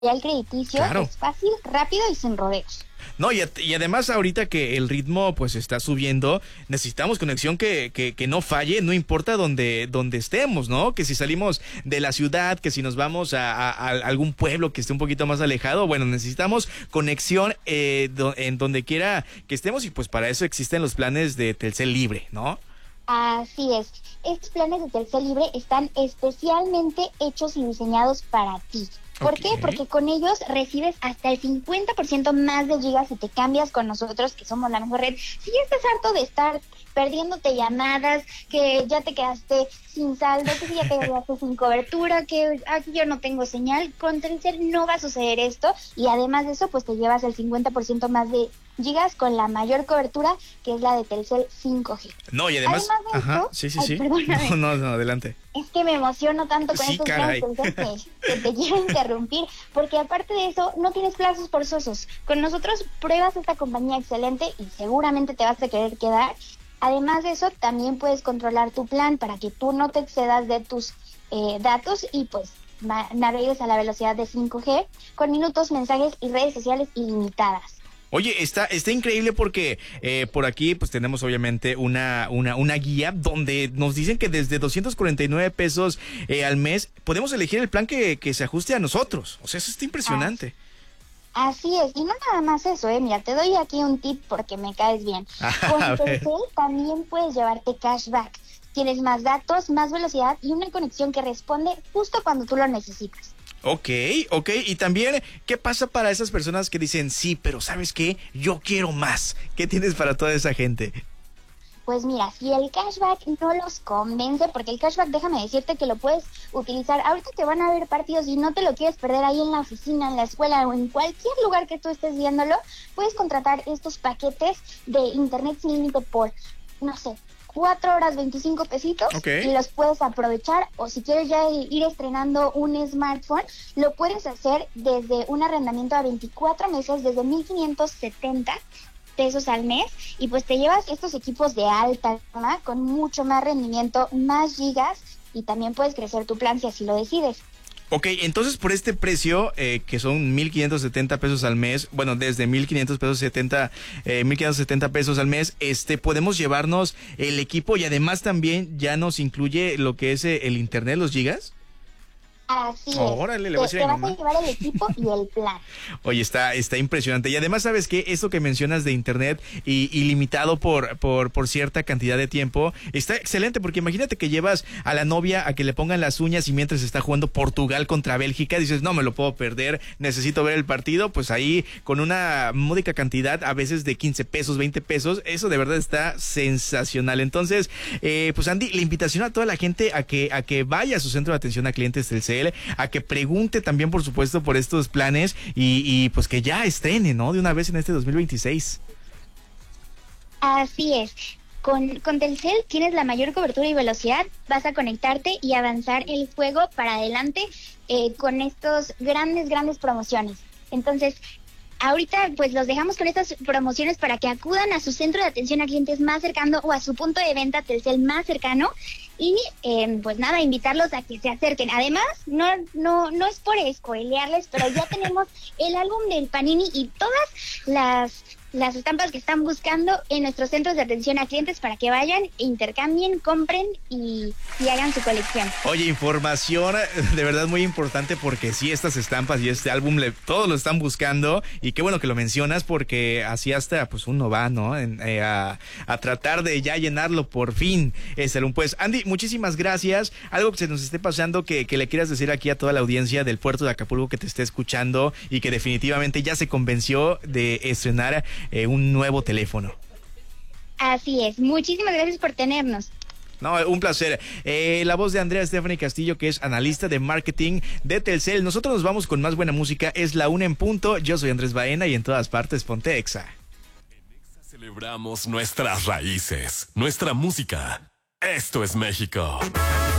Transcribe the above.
el crediticio Claro. es fácil, rápido y sin rodeos. No, y además ahorita que el ritmo pues está subiendo, necesitamos conexión que no falle, no importa donde estemos, ¿no? Que si salimos de la ciudad, que si nos vamos a algún pueblo que esté un poquito más alejado, bueno, necesitamos conexión en donde quiera que estemos, y pues para eso existen los planes de Telcel Libre, ¿no? Así es. Estos planes de Telcel Libre están especialmente hechos y diseñados para ti. ¿Por qué? Porque con ellos recibes hasta el 50% más de gigas si te cambias con nosotros, que somos la mejor red. Si ya estás harto de estar perdiéndote llamadas, que ya te quedaste sin saldo, que ya te quedaste sin cobertura, que aquí yo no tengo señal, con Telcel no va a suceder esto, y además de eso, pues te llevas el 50% más de gigas con la mayor cobertura, que es la de Telcel 5G. No, y además de ajá, esto, sí. Perdóname. No, adelante. Es que me emociono tanto con Sí, estos caray. planes que te quiero interrumpir, porque aparte de eso, no tienes plazos forzosos. Con nosotros pruebas esta compañía excelente y seguramente te vas a querer quedar. Además de eso, también puedes controlar tu plan para que tú no te excedas de tus datos y pues navegues a la velocidad de 5G con minutos, mensajes y redes sociales ilimitadas. Oye, está increíble porque por aquí pues tenemos obviamente una guía donde nos dicen que desde 249 pesos al mes podemos elegir el plan que se ajuste a nosotros. O sea, eso está impresionante. Así es, y no nada más eso, mira, te doy aquí un tip porque me caes bien. Con Telcel también puedes llevarte cashback. Tienes más datos, más velocidad y una conexión que responde justo cuando tú lo necesitas. Ok, y también, ¿qué pasa para esas personas que dicen, sí, pero ¿sabes qué? Yo quiero más. ¿Qué tienes para toda esa gente? Pues mira, si el cashback no los convence, porque el cashback, déjame decirte que lo puedes utilizar ahorita que van a haber partidos y no te lo quieres perder ahí en la oficina, en la escuela o en cualquier lugar que tú estés viéndolo, puedes contratar estos paquetes de internet sin límite por, no sé, 4 horas 25 pesitos y los puedes aprovechar, o si quieres ya ir estrenando un smartphone, lo puedes hacer desde un arrendamiento a 24 meses, desde 1,570 pesos al mes, y pues te llevas estos equipos de alta gama con mucho más rendimiento, más gigas, y también puedes crecer tu plan si así lo decides. Ok, entonces por este precio, que son 1,570 pesos al mes, bueno, desde 1,570 pesos al mes, podemos llevarnos el equipo, y además también ya nos incluye lo que es el internet, los gigas. Así es. Órale, le voy a decir a mi mamá. Te vas a llevar el equipo y el plan. Oye, está impresionante. Y además, ¿sabes qué? Esto que mencionas de internet y limitado por cierta cantidad de tiempo, está excelente, porque imagínate que llevas a la novia a que le pongan las uñas y mientras está jugando Portugal contra Bélgica, dices, no me lo puedo perder, necesito ver el partido. Pues ahí, con una módica cantidad, a veces de 15 pesos, 20 pesos, eso de verdad está sensacional. Entonces, pues Andy, la invitación a toda la gente a que vaya a su centro de atención a clientes Telcel, a que pregunte también, por supuesto, por estos planes y pues que ya estrene, ¿no? De una vez en este 2026. Así es. Con Telcel tienes la mayor cobertura y velocidad, vas a conectarte y avanzar el juego para adelante con estos grandes promociones. Entonces, ahorita pues los dejamos con estas promociones para que acudan a su centro de atención a clientes más cercano o a su punto de venta Telcel más cercano, y pues nada, invitarlos a que se acerquen. Además, no es por spoilearles, pero ya tenemos el álbum del Panini y todas las estampas que están buscando en nuestros centros de atención a clientes para que vayan, intercambien, compren y hagan su colección. Oye, información de verdad muy importante, porque sí, estas estampas y este álbum todos lo están buscando, y qué bueno que lo mencionas, porque así hasta pues uno va, ¿no? A tratar de ya llenarlo por fin ese álbum. Pues Andy, muchísimas gracias. Algo que se nos esté pasando que le quieras decir aquí a toda la audiencia del puerto de Acapulco que te esté escuchando y que definitivamente ya se convenció de estrenar un nuevo teléfono. Así es, muchísimas gracias por tenernos. No, un placer. La voz de Andrea Stephanie Castillo, que es analista de marketing de Telcel. Nosotros nos vamos con más buena música. Es la 1 en punto. Yo soy Andrés Baena y en todas partes ponte Exa. En Exa celebramos nuestras raíces, nuestra música. Esto es México.